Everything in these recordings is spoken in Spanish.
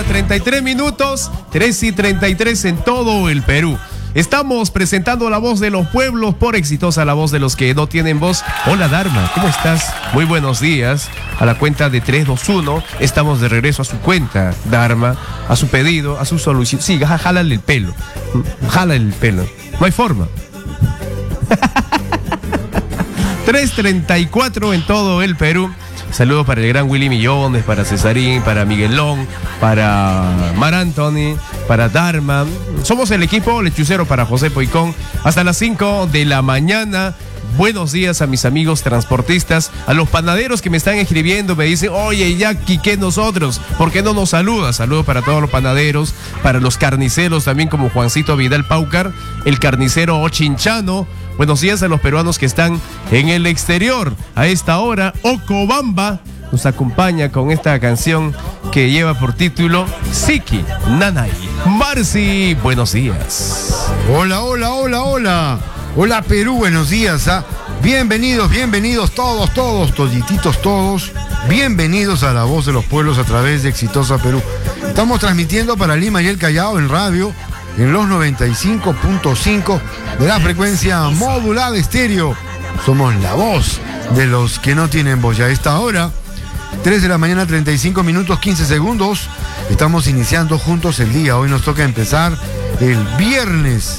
33 minutos, 3:33 en todo el Perú. Estamos presentando La Voz de los Pueblos por Exitosa, la voz de los que no tienen voz. Hola Dharma, ¿cómo estás? Muy buenos días. A la cuenta de 3, 2, 1, estamos de regreso a su cuenta, Dharma, a su pedido, a su solución. Sí, jálale el pelo. Jálale el pelo. No hay forma. 3:34 en todo el Perú. Saludos para el gran Willy Millones, para Cesarín, para Miguelón, para Mar Anthony, para Dharma. Somos el equipo lechucero para José Poicón. Hasta las 5 de la mañana. Buenos días a mis amigos transportistas, a los panaderos que me están escribiendo, me dicen, oye, Jackie, ¿qué nosotros? ¿Por qué no nos saludas? Saludos para todos los panaderos, para los carniceros también, como Juancito Vidal Paucar, el carnicero Ochinchano. Buenos días a los peruanos que están en el exterior. A esta hora, Ocobamba nos acompaña con esta canción que lleva por título Siki Nanay. Marci, buenos días. Hola, hola, hola, hola. Hola Perú, buenos días. Bienvenidos todos, todititos todos. Bienvenidos a La Voz de los Pueblos a través de Exitosa Perú. Estamos transmitiendo para Lima y el Callao en radio, en los 95.5 de la frecuencia modulada estéreo. Somos la voz de los que no tienen voz. Ya a esta hora, 3 de la mañana, 35 minutos, 15 segundos. Estamos iniciando juntos el día. Hoy nos toca empezar el viernes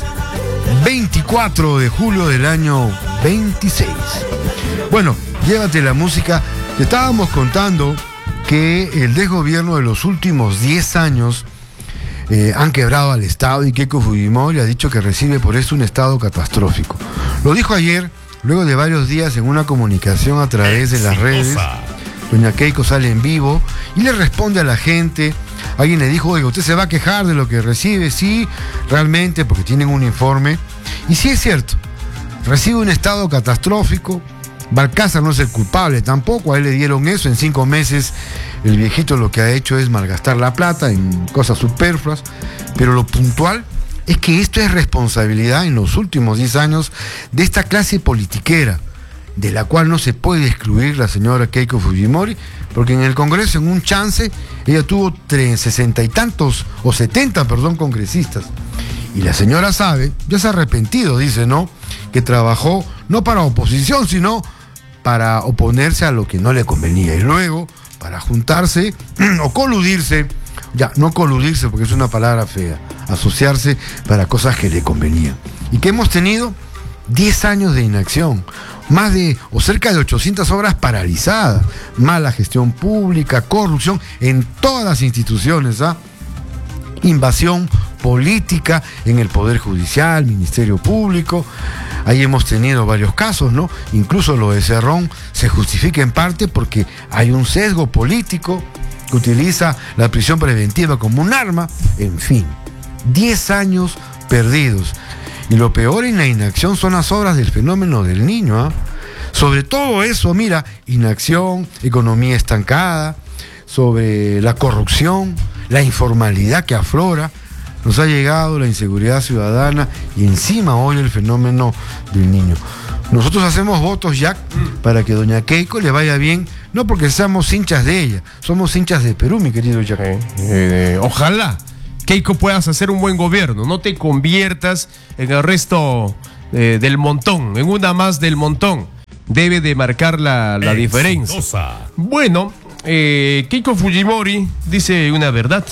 24 de julio del año 26. Bueno, llévate la música. Te estábamos contando que el desgobierno de los últimos 10 años han quebrado al Estado y Keiko Fujimori ha dicho que recibe por eso un estado catastrófico. Lo dijo ayer, luego de varios días en una comunicación a través de las redes. Doña Keiko sale en vivo y le responde a la gente. Alguien le dijo, oiga, ¿usted se va a quejar de lo que recibe? Sí, realmente, porque tienen un informe. Y sí es cierto, recibe un estado catastrófico. Balcázar no es el culpable tampoco, a él le dieron eso. En 5 meses el viejito lo que ha hecho es malgastar la plata en cosas superfluas. Pero lo puntual es que esto es responsabilidad en los últimos 10 años de esta clase politiquera, de la cual no se puede excluir la señora Keiko Fujimori, porque en el Congreso, en un chance, ella tuvo 60 y tantos, o 70, congresistas. Y la señora sabe, ya se ha arrepentido, dice, ¿no?, que trabajó no para oposición, sino para oponerse a lo que no le convenía. Y luego, para juntarse o coludirse, ya, no coludirse porque es una palabra fea, asociarse para cosas que le convenían. ¿Y qué hemos tenido? 10 años de inacción. Más de, o cerca de 800 obras paralizadas, mala gestión pública, corrupción en todas las instituciones, invasión política en el Poder Judicial, Ministerio Público. Ahí hemos tenido varios casos, ¿no? Incluso lo de Cerrón se justifica en parte porque hay un sesgo político que utiliza la prisión preventiva como un arma. En fin, 10 años perdidos. Y lo peor en la inacción son las obras del fenómeno del Niño. Sobre todo eso, mira, inacción, economía estancada, sobre la corrupción, la informalidad que aflora, nos ha llegado la inseguridad ciudadana y encima hoy el fenómeno del Niño. Nosotros hacemos votos, Jack, para que doña Keiko le vaya bien, no porque seamos hinchas de ella, somos hinchas de Perú, mi querido Jack. Ojalá Keiko puedas hacer un buen gobierno, no te conviertas en el resto del montón, en una más del montón. Debe de marcar la diferencia. Bueno, Keiko Fujimori dice una verdad,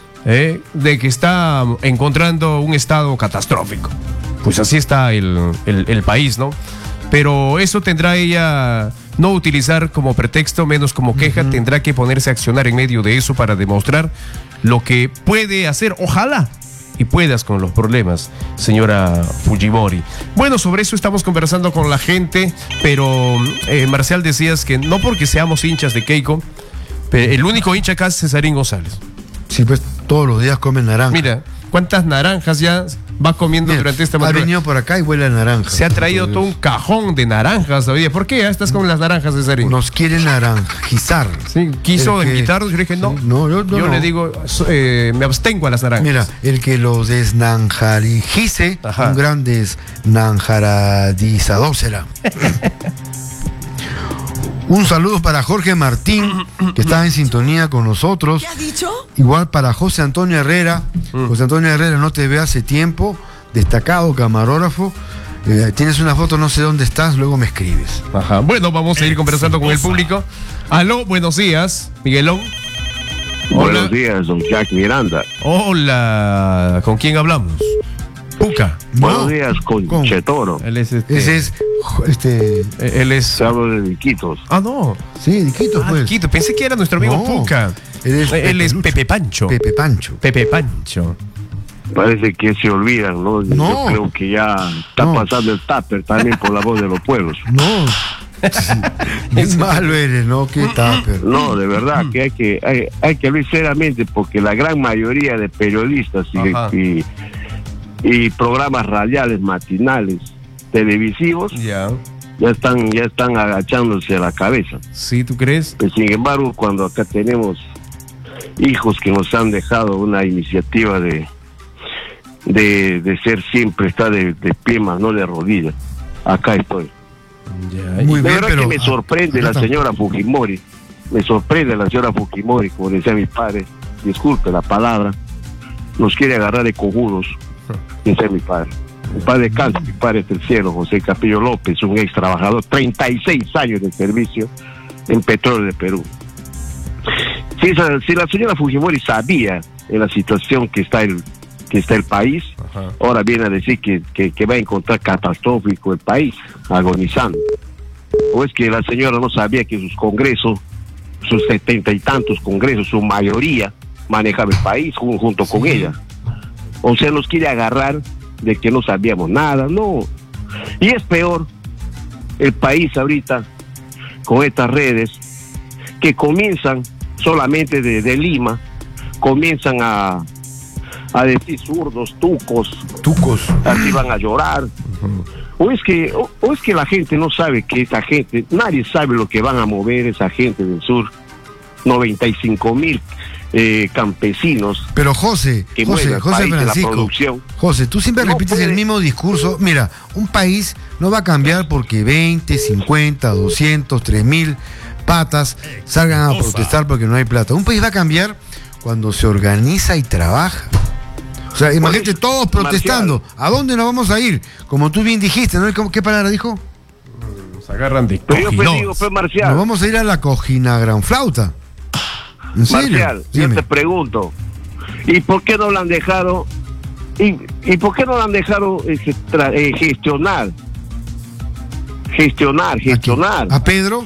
de que está encontrando un estado catastrófico. Pues así está el país, ¿no? Pero eso tendrá ella no utilizar como pretexto, menos como queja. Tendrá que ponerse a accionar en medio de eso para demostrar lo que puede hacer. Ojalá y puedas con los problemas, señora Fujimori. Bueno, sobre eso estamos conversando con la gente, pero Marcial, decías que no porque seamos hinchas de Keiko, el único hincha acá es Cesarín González. Sí, pues todos los días comen naranja. Mira, ¿cuántas naranjas ya va comiendo durante esta madrugada? Ha venido por acá y huele a naranja. Se ha traído todo un cajón de naranjas todavía. ¿Por qué estás con las naranjas, Cesarín? Nos quieren naranjizar. Sí, quiso invitarnos. Yo le dije, no. Yo le digo, me abstengo a las naranjas. Mira, el que los desnanjarijice, un gran desnanjaradizador será. Un saludo para Jorge Martín, que está en sintonía con nosotros. ¿Qué ha dicho? Igual para José Antonio Herrera. José Antonio Herrera, no te ve hace tiempo. Destacado camarógrafo. Tienes una foto, no sé dónde estás, luego me escribes. Ajá. Bueno, vamos a ir conversando con el público. Aló, buenos días, Miguelón. Hola. Buenos días, don Jack Miranda. Hola, ¿con quién hablamos? Puca. Buenos días, con Chetoro. Él es Ese es, él es. Se hablo de Diquitos. Ah, no. sí, Diquito, pues. Quito. Pensé que era nuestro amigo No, Puca. él es Pepe Pancho. Pepe Pancho. Pepe Pancho. Parece que se olvidan, ¿no? No. Yo creo que ya está No. pasando el tupper también por la voz de los pueblos. No. Muy malo eres, ¿no? Qué tupper. No, de verdad que hay que ver seriamente, porque la gran mayoría de periodistas Ajá. y programas radiales, matinales, televisivos, Ya. ya están agachándose a la cabeza. ¿Sí, tú crees? Que sin embargo, cuando acá tenemos hijos que nos han dejado una iniciativa de ser siempre, está de pie más no de rodillas, acá estoy. Ya. Muy De bien, verdad pero que me sorprende acá la está. señora Fujimori, como decía mi padre, disculpe la palabra, nos quiere agarrar de cojudos, decía mi padre. Mi padre canta, mi padre es del cielo, José Capillo López, un ex trabajador, 36 años de servicio en Petróleo de Perú. Si la señora Fujimori sabía en la situación que está el país, Ajá. ahora viene a decir que va a encontrar catastrófico el país, agonizando. ¿O es que la señora no sabía que sus congresos, sus 70 y tantos congresos, su mayoría, manejaba el país junto con ella? O sea, nos quiere agarrar de que no sabíamos nada, no. Y es peor el país ahorita con estas redes que comienzan solamente de Lima, comienzan a decir zurdos, tucos, así van a llorar. O es que la gente no sabe que esa gente, nadie sabe lo que van a mover esa gente del sur, 95,000 campesinos. Pero José Francisco, José, tú siempre repites el mismo discurso. Mira, un país no va a cambiar porque 20, 50, 200, 3,000 patas salgan a protestar porque no hay plata. Un país va a cambiar cuando se organiza y trabaja. O sea, imagínate todos protestando. ¿A dónde nos vamos a ir? Como tú bien dijiste, ¿no? ¿Qué palabra dijo? Nos agarran de Pero yo pues cojinos. digo, pues Marcial. Nos vamos a ir a la cojina gran flauta. ¿En serio? Marcial, yo Dime. te pregunto, ¿y por qué no lo han dejado? ¿Y por qué no lo han dejado gestionar? ¿A Pedro?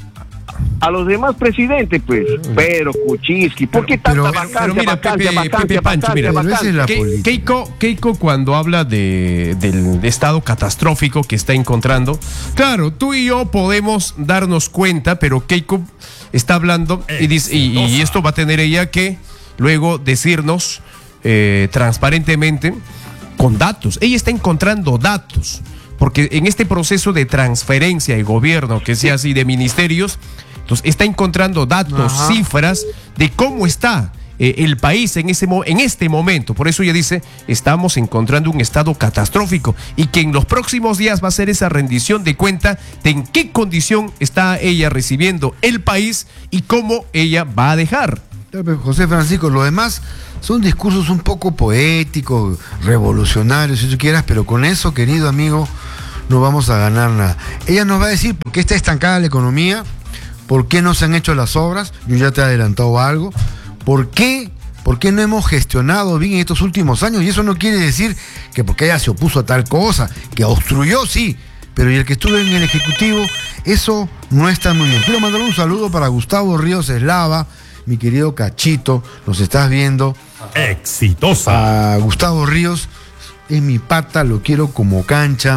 A los demás presidentes, pues. Pero Kuczynski, ¿por qué tanta Pero vacancia, mira, Pepe Pancho, mira, Pero esa es la política. Keiko cuando habla del estado catastrófico que está encontrando, claro, tú y yo podemos darnos cuenta, pero Keiko está hablando y dice, y esto va a tener ella que luego decirnos transparentemente con datos. Ella está encontrando datos, porque en este proceso de transferencia de gobierno, que sea así, de ministerios, entonces está encontrando datos, Ajá. cifras de cómo está el país en este momento. Por eso ella dice, estamos encontrando un estado catastrófico y que en los próximos días va a ser esa rendición de cuenta de en qué condición está ella recibiendo el país y cómo ella va a dejar. José Francisco, lo demás son discursos un poco poéticos, revolucionarios, si tú quieras, pero con eso, querido amigo, no vamos a ganar nada. Ella nos va a decir por qué está estancada la economía, por qué no se han hecho las obras, yo ya te he adelantado algo, por qué no hemos gestionado bien estos últimos años, y eso no quiere decir que porque ella se opuso a tal cosa, que obstruyó, sí, pero y el que estuvo en el Ejecutivo, eso no está muy bien. Quiero mandar un saludo para Gustavo Ríos Eslava, mi querido Cachito, nos estás viendo. Exitosa. A Gustavo Ríos, es mi pata, lo quiero como cancha.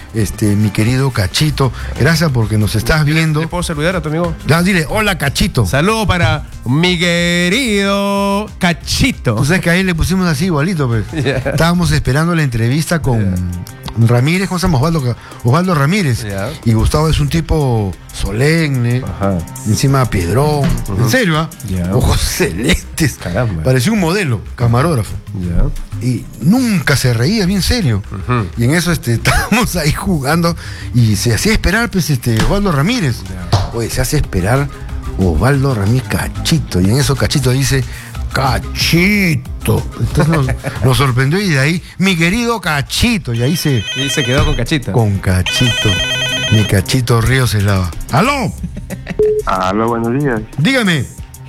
Mi querido Cachito, gracias porque nos estás viendo. ¿Le puedo saludar a tu amigo? Ya, dile, hola Cachito. Saludo para mi querido Cachito. Tú sabes que ahí le pusimos así igualito, pues. Yeah. Estábamos esperando la entrevista con Ramírez, ¿cómo se llama? Osvaldo Ramírez. Yeah. Y Gustavo es un tipo solemne, Ajá. encima piedrón. En serio, ¿ah? Yeah. Ojos celestes. Caramba. Parecía un modelo, camarógrafo. Ya. Y nunca se reía, bien serio. Ujú. Y en eso estábamos ahí jugando y se hacía esperar, pues, Osvaldo Ramírez. Oye, se hace esperar Osvaldo Ramírez Cachito, y en eso Cachito dice, Cachito. Entonces nos sorprendió, y de ahí, mi querido Cachito, y ahí se quedó con Cachito. Con Cachito. Mi Cachito Ríos se lava. ¡Aló! Aló, buenos días. Dígame.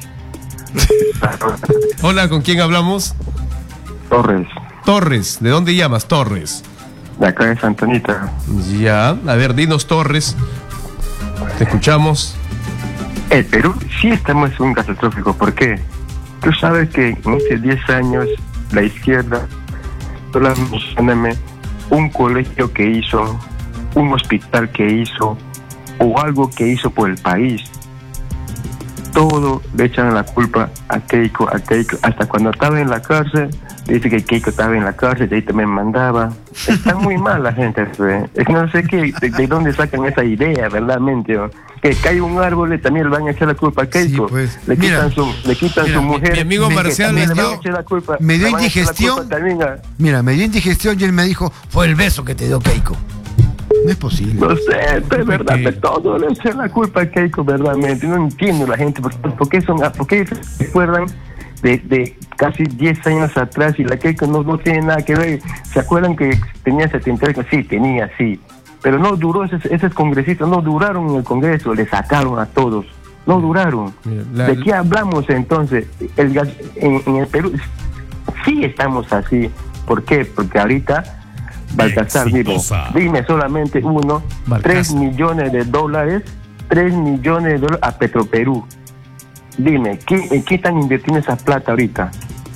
Hola, ¿con quién hablamos? Torres, ¿de dónde llamas, Torres? de acá de Santa Anita. Ya, a ver, dinos, Torres, te escuchamos. El Perú sí estamos en un catastrófico. ¿Por qué? Tú sabes que en estos 10 años la izquierda, mencióname un colegio que hizo, un hospital que hizo, o algo que hizo por el país. Todo le echan la culpa a Keiko, hasta cuando estaba en la cárcel, dice que Keiko estaba en la cárcel, de ahí también mandaba. Está muy mal la gente, ¿ve? Es que no sé de dónde sacan esa idea, verdaderamente, ¿no? Que cae un árbol y también le van a echar la culpa a Keiko. Sí, pues. Le quitan su mujer. Mi amigo Marcial me dio indigestión. Mira, me dio indigestión y él me dijo, fue el beso que te dio Keiko. No es posible. No sé, es verdad, pero todo le echan la culpa a Keiko, verdaderamente. No entiendo la gente, ¿por qué se acuerdan de casi 10 años atrás y la Keiko no tiene nada que ver? ¿Se acuerdan que tenía 73? Sí, tenía, sí. Pero no duró, esos congresistas no duraron en el Congreso, le sacaron a todos, no duraron. ¿De qué hablamos entonces? En el Perú sí estamos así. ¿Por qué? Porque ahorita Baltasar, dime solamente uno, $3 millones a Petroperú. Dime, ¿en qué están invirtiendo esa plata ahorita?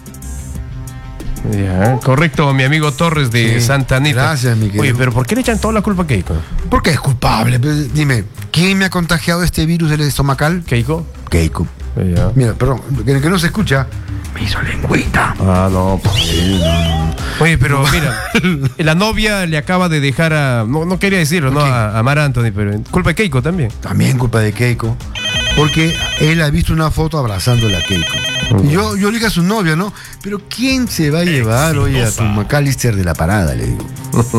Ya, correcto, mi amigo Torres de Santa Anita. Gracias, mi querido. Oye, pero ¿por qué le echan toda la culpa a Keiko? Porque es culpable. Dime, ¿quién me ha contagiado este virus del estomacal? ¿Keiko? Keiko. Ya. Mira, perdón, que no se escucha. Me hizo lengüita. Ah, no, pues sí, no. Oye, pero mira, la novia le acaba de dejar a... No quería decirlo, ¿no? A Mar Anthony, pero culpa de Keiko también. También culpa de Keiko. Porque él ha visto una foto abrazándola a Keiko. Yo le dije a su novia, ¿no? Pero ¿quién se va a llevar hoy a tu McAllister de la parada? Le digo.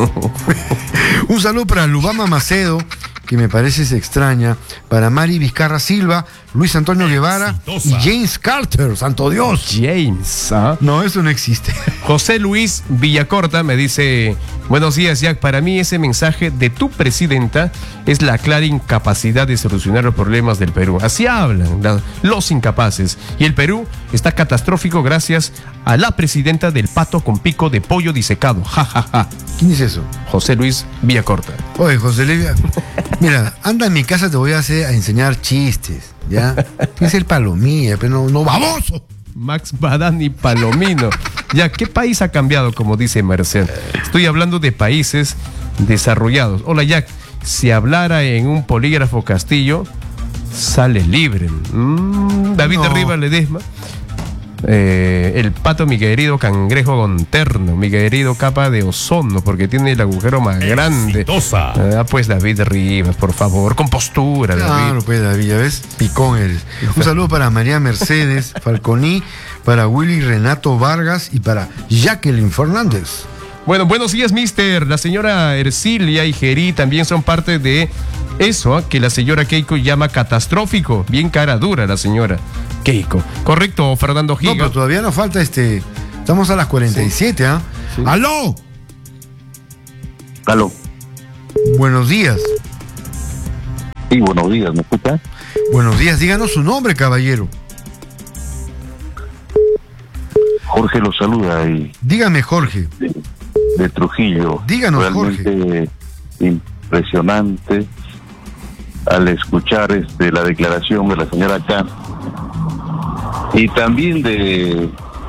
Un saludo para Lubama Macedo, que me parece se extraña, para Mari Vizcarra Silva, Luis Antonio Guevara y James Carter, santo Dios. James, ¿ah? No, eso no existe. José Luis Villacorta me dice, buenos días, Jack, para mí ese mensaje de tu presidenta es la clara incapacidad de solucionar los problemas del Perú. Así hablan los incapaces. Y el Perú está catastrófico gracias a la presidenta del pato con pico de pollo disecado. Ja, ja, ja. ¿Quién dice eso? José Luis Villacorta. Oye, José Luis, mira, anda en mi casa, te voy a enseñar chistes, ¿ya? Es el Palomilla, pero no baboso. Max Badani Palomino. Ya, ¿qué país ha cambiado, como dice Marcel? Estoy hablando de países desarrollados. Hola, Jack, si hablara en un polígrafo Castillo, sale libre. David de Rivas Ledesma. El pato, mi querido cangrejo gonterno, mi querido capa de ozono, porque tiene el agujero más grande. Pues David Rivas, por favor, con postura, David. Claro, pues David, ya ves, picón eres. Un saludo para María Mercedes Falconi, para Willy Renato Vargas y para Jacqueline Fernández. Bueno, buenos días, mister. La señora Ercilia y Gerí también son parte de eso, que la señora Keiko llama catastrófico. Bien cara dura la señora Keiko. Correcto, Fernando Giga. No, pero todavía nos falta estamos a las 47, ¿ah? Sí. Sí. ¡Aló! Aló. Buenos días. Sí, buenos días, ¿me escucha? Buenos días, díganos su nombre, caballero. Jorge lo saluda y... Dígame, Jorge. De Trujillo. Díganos, realmente Jorge. Impresionante al escuchar la declaración de la señora K. Y también de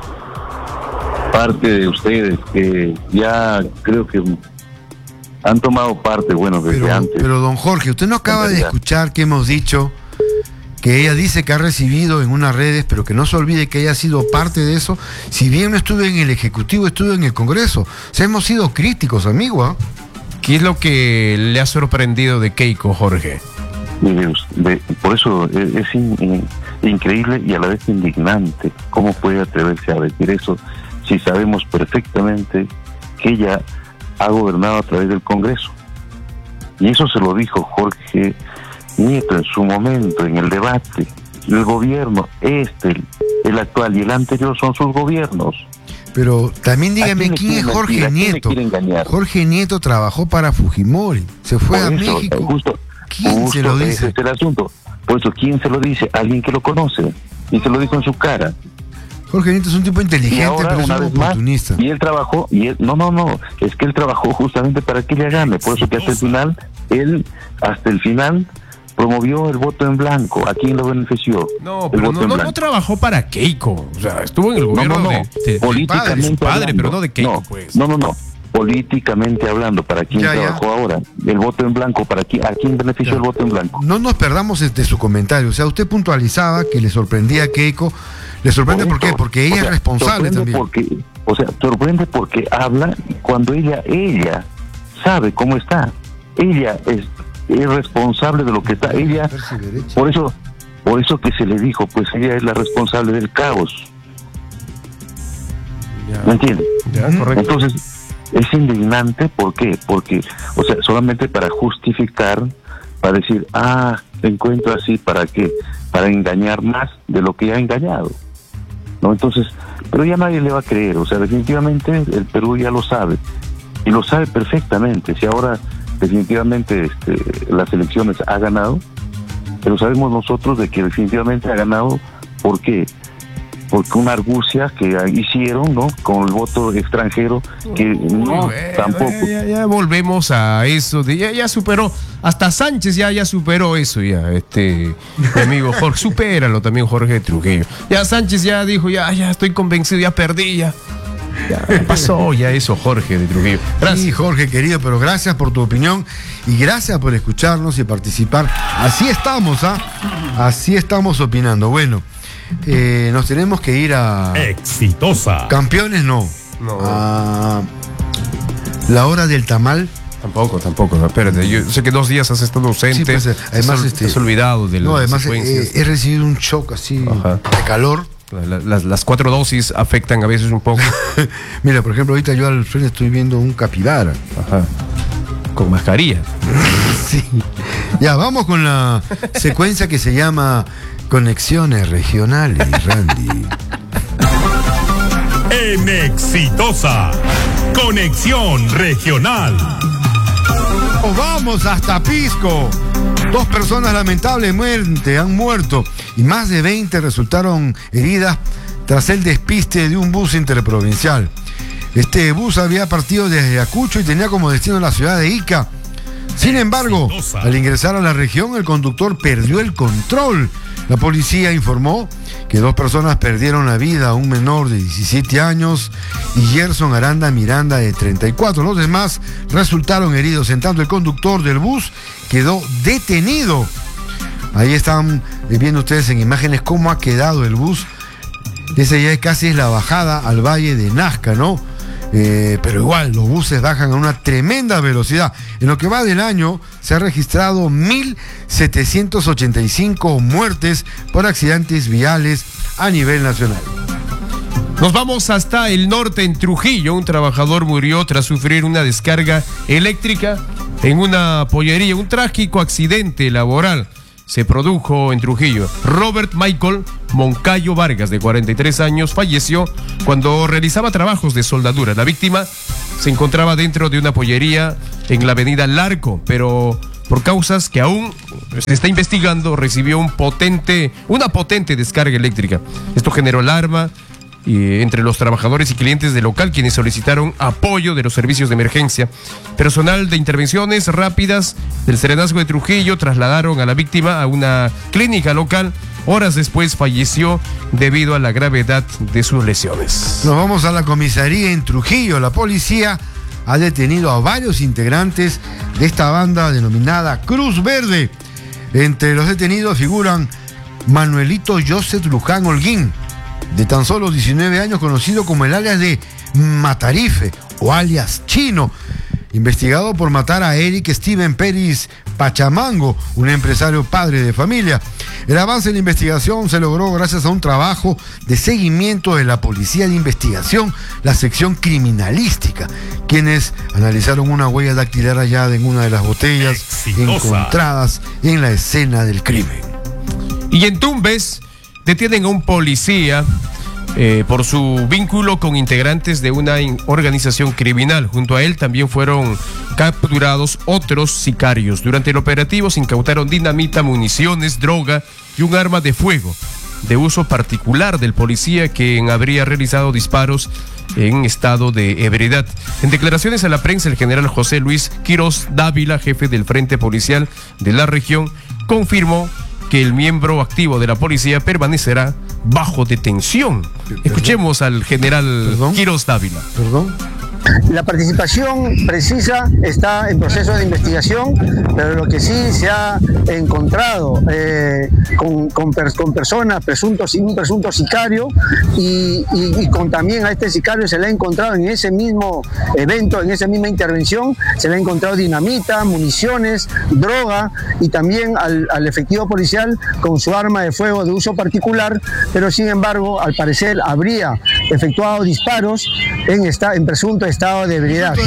parte de ustedes que ya creo que han tomado parte, bueno, desde antes. Pero don Jorge, usted no acaba de escuchar que hemos dicho que ella dice que ha recibido en unas redes, pero que no se olvide que ella ha sido parte de eso. Si bien no estuvo en el Ejecutivo, estuvo en el Congreso. O sea, hemos sido críticos, amigo, ¿eh? ¿Qué es lo que le ha sorprendido de Keiko, Jorge? Por eso es increíble y a la vez indignante. ¿Cómo puede atreverse a decir eso si sabemos perfectamente que ella ha gobernado a través del Congreso? Y eso se lo dijo Jorge Nieto, en su momento, en el debate, el gobierno, el actual y el anterior son sus gobiernos. Pero también dígame quién es Jorge Nieto. Jorge Nieto trabajó para Fujimori, se fue a México. ¿Quién se lo dice? Ese es el asunto. Por eso, ¿quién se lo dice? Alguien que lo conoce y se lo dijo en su cara. Jorge Nieto es un tipo inteligente, y ahora, pero es un oportunista. Y él trabajó, no, es que él trabajó justamente para que ella gane. Por eso que hasta el final, promovió el voto en blanco. ¿A quién lo benefició? No, pero no trabajó para Keiko. O sea, estuvo en el gobierno de políticamente padre, hablando, pero no de Keiko, pues. No. Políticamente hablando, ¿para quién trabajó ahora? El voto en blanco, ¿a quién benefició el voto en blanco? No nos perdamos de su comentario. O sea, usted puntualizaba que le sorprendía a Keiko. ¿Le sorprende por qué? Porque ella es responsable también. Sorprende porque habla cuando ella sabe cómo está. Ella es responsable de lo que está. Ella, por eso que se le dijo, pues ella es la responsable del caos. ¿Me entiendes? Correcto. Entonces, es indignante, ¿por qué? Porque, solamente para justificar, para decir, te encuentro así, ¿para qué? Para engañar más de lo que ya ha engañado, ¿no? Entonces, pero ya nadie le va a creer, definitivamente el Perú ya lo sabe, y lo sabe perfectamente. Si ahora definitivamente las elecciones ha ganado, pero sabemos nosotros de que definitivamente ha ganado, ¿por qué? Porque una argucia que hicieron, ¿no? Con el voto extranjero, que tampoco. Ya volvemos a eso, ya superó, hasta Sánchez ya superó eso, mi amigo Jorge, supéralo también Jorge Trujillo. Ya Sánchez ya dijo, ya estoy convencido, ya perdí, ya pasó ya eso, Jorge de Trujillo. Gracias. Sí, Jorge querido, pero gracias por tu opinión y gracias por escucharnos y participar. Así estamos, así estamos opinando. Bueno, nos tenemos que ir a Exitosa. Campeones no. A la hora del tamal. Tampoco, espérate, yo sé que 2 días has estado ausente. Sí, pues, además has olvidado de las secuencias. He recibido un shock así de calor. Las 4 dosis afectan a veces un poco. Mira, por ejemplo, ahorita yo al frente estoy viendo un capibara. Con mascarilla. Sí. Ya, vamos con la secuencia que se llama Conexiones Regionales, Randy. En Exitosa, Conexión Regional. Vamos hasta Pisco. 2 personas lamentablemente han muerto y más de 20 resultaron heridas tras el despiste de un bus interprovincial. Este bus había partido desde Ayacucho y tenía como destino la ciudad de Ica. Sin embargo, al ingresar a la región, el conductor perdió el control. La policía informó que 2 personas perdieron la vida, un menor de 17 años y Gerson Aranda Miranda de 34. Los demás resultaron heridos, en tanto el conductor del bus quedó detenido. Ahí están viendo ustedes en imágenes cómo ha quedado el bus. Esa ya casi es la bajada al Valle de Nazca, ¿no? Pero igual, los buses bajan a una tremenda velocidad. En lo que va del año, se ha registrado 1.785 muertes por accidentes viales a nivel nacional. Nos vamos hasta el norte, en Trujillo. Un trabajador murió tras sufrir una descarga eléctrica en una pollería. Un trágico accidente laboral se produjo en Trujillo. Robert Michael Moncayo Vargas, de 43 años, falleció cuando realizaba trabajos de soldadura. La víctima se encontraba dentro de una pollería en la avenida Larco, pero por causas que aún se está investigando, recibió una potente descarga eléctrica. Esto generó alarma entre los trabajadores y clientes del local, quienes solicitaron apoyo de los servicios de emergencia. Personal de intervenciones rápidas del Serenazgo de Trujillo trasladaron a la víctima a una clínica local. Horas después falleció debido a la gravedad de sus lesiones. Nos vamos a la comisaría en Trujillo. La policía ha detenido a varios integrantes de esta banda denominada Cruz Verde. Entre los detenidos figuran Manuelito Joseph Luján Holguín, de tan solo 19 años, conocido como el alias de Matarife o alias Chino. investigado por matar a Eric Steven Pérez Pachamango, un empresario padre de familia. El avance en la investigación se logró gracias a un trabajo de seguimiento de la Policía de Investigación, la sección criminalística, quienes analizaron una huella dactilar hallada en una de las botellas encontradas en la escena del crimen. Y en Tumbes detienen a un policía por su vínculo con integrantes de una organización criminal. Junto a él también fueron capturados otros sicarios. Durante el operativo se incautaron dinamita, municiones, droga y un arma de fuego de uso particular del policía, quien habría realizado disparos en estado de ebriedad. En declaraciones a la prensa, el general José Luis Quirós Dávila, jefe del Frente Policial de la región, confirmó que el miembro activo de la policía permanecerá bajo detención. Escuchemos al general Quirós Dávila. La participación precisa está en proceso de investigación, pero lo que sí se ha encontrado con personas, un presunto sicario, y también a este sicario se le ha encontrado en ese mismo evento, en esa misma intervención, se le ha encontrado dinamita, municiones, droga, y también al efectivo policial con su arma de fuego de uso particular, pero sin embargo, al parecer habría efectuado disparos en presunto estado de ebriedad.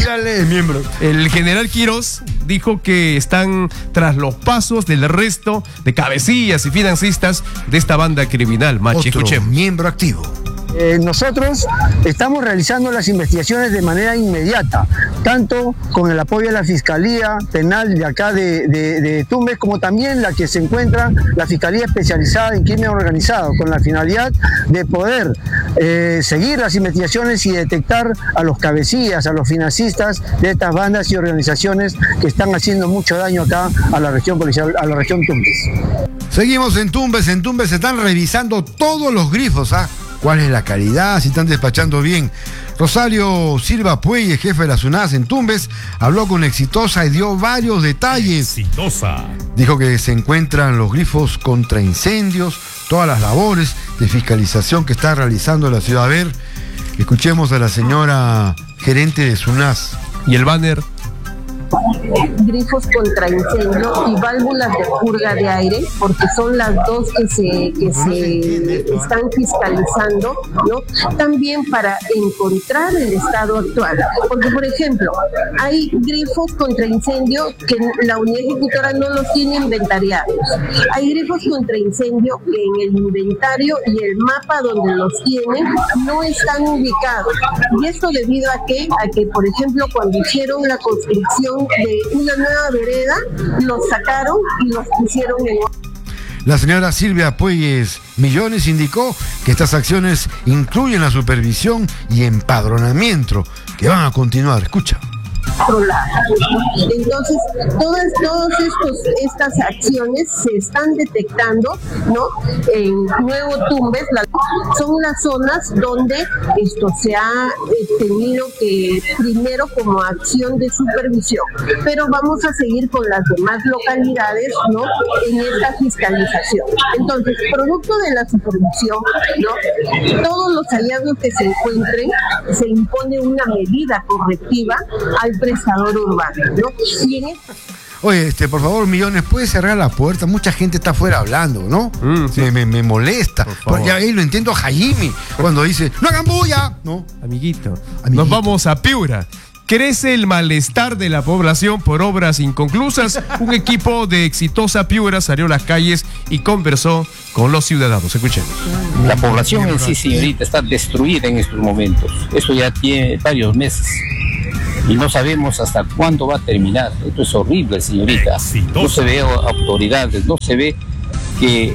El general Quirós dijo que están tras los pasos del resto de cabecillas y financistas de esta banda criminal. Machi, escuchemos. Miembro activo. Nosotros estamos realizando las investigaciones de manera inmediata, tanto con el apoyo de la Fiscalía Penal de acá de Tumbes, como también la que se encuentra la Fiscalía Especializada en Crimen Organizado, con la finalidad de poder seguir las investigaciones y detectar a los cabecillas, a los financistas de estas bandas y organizaciones que están haciendo mucho daño acá a la región policial, a la región Tumbes. Seguimos en Tumbes se están revisando todos los grifos, ¿cuál es la calidad? Si están despachando bien. Rosario Silva Puelle, jefe de la SUNAS en Tumbes, habló con Exitosa y dio varios detalles. Exitosa. Dijo que se encuentran los grifos contra incendios, todas las labores de fiscalización que está realizando la ciudad. A ver, escuchemos a la señora gerente de SUNAS. Y el banner: grifos contra incendio y válvulas de purga de aire, porque son las dos que se están fiscalizando, ¿no? También para encontrar el estado actual, porque por ejemplo hay grifos contra incendio que la unidad ejecutora no los tiene inventariados, hay grifos contra incendio que en el inventario y el mapa donde los tienen no están ubicados, y esto debido a que por ejemplo cuando hicieron la construcción de una nueva vereda, los sacaron y los pusieron en... La señora Silvia Puelles Millones indicó que estas acciones incluyen la supervisión y empadronamiento que van a continuar. Escucha. Entonces, todas estas acciones se están detectando, ¿no? En Nuevo Tumbes son las zonas donde esto se ha tenido que primero como acción de supervisión, pero vamos a seguir con las demás localidades, ¿no? En esta fiscalización. Entonces, producto de la supervisión, ¿no? Todos los hallazgos que se encuentren, se impone una medida correctiva al prestador urbano, ¿no? Y en Oye, por favor, Millones, ¿puedes cerrar la puerta? Mucha gente está afuera hablando, ¿no? Sí. Me molesta. Porque ahí lo entiendo a Jaime cuando dice, ¡no hagan bulla! ¿No? Amiguito. Nos vamos a Piura. Crece el malestar de la población por obras inconclusas. Un equipo de Exitosa Piura salió a las calles y conversó con los ciudadanos. Escuchemos. La población en sí, señorita, está destruida en estos momentos. Esto ya tiene varios meses y no sabemos hasta cuándo va a terminar. Esto es horrible, señorita. No se ve autoridades, no se ve que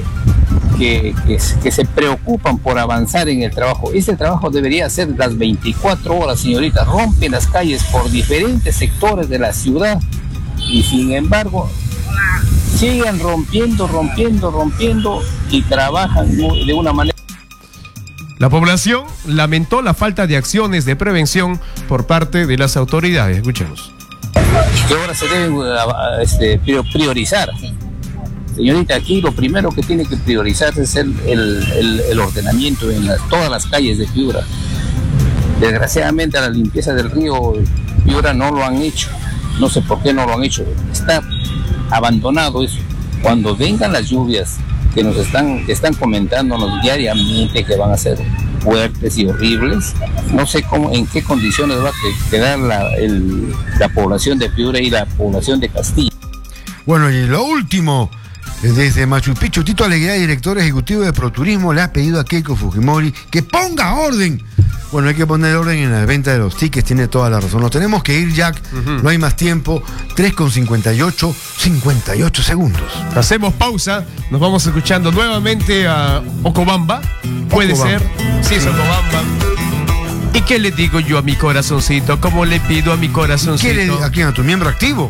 se preocupan por avanzar en el trabajo. Este trabajo debería ser las 24 horas, señorita. Rompen las calles por diferentes sectores de la ciudad y sin embargo siguen rompiendo y trabajan de una manera. La población lamentó la falta de acciones de prevención por parte de las autoridades. Escuchemos. Que ahora se debe priorizar. Señorita, aquí lo primero que tiene que priorizar es el ordenamiento en todas las calles de Piura. Desgraciadamente, la limpieza del río Piura no lo han hecho. No sé por qué no lo han hecho. Está abandonado eso. Cuando vengan las lluvias que nos están comentándonos diariamente que van a ser fuertes y horribles, no sé en qué condiciones va a quedar la población de Piura y la población de Castilla. Bueno, y lo último, desde Machu Picchu, Tito Alegría, director ejecutivo de ProTurismo, le ha pedido a Keiko Fujimori que ponga orden. Bueno, hay que poner orden en la venta de los tickets, tiene toda la razón. Nos tenemos que ir, Jack, no hay más tiempo. 3:58, 58 segundos. Hacemos pausa, nos vamos escuchando nuevamente a Okobamba. Puede ser, sí es Okobamba. ¿Y qué le digo yo a mi corazoncito? ¿Cómo le pido a mi corazoncito? ¿Qué le digo? ¿A quién? ¿A tu miembro activo?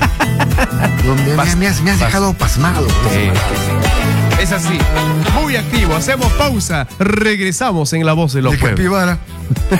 me has dejado pasmado. Es así, muy activo. Hacemos pausa, regresamos en La Voz de los Pueblos. Capibara.